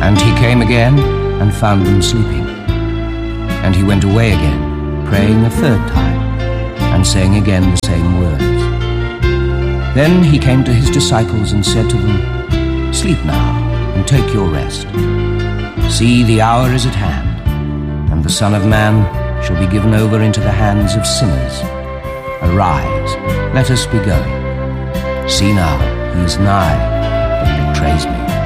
And he came again and found them sleeping. And he went away again, praying a third time, and saying again the same words. Then he came to his disciples and said to them, "Sleep now, and take your rest. See, the hour is at hand, and the Son of Man shall be given over into the hands of sinners. Arise, let us be going. See now, he is nigh, that betrays me."